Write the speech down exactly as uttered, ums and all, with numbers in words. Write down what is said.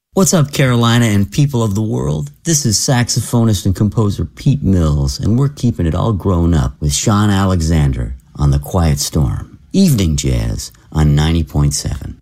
What's up, Carolina and people of the world? This is saxophonist and composer Pete Mills, and we're keeping it all grown up with Sean Alexander on The Quiet Storm. Evening Jazz on ninety point seven.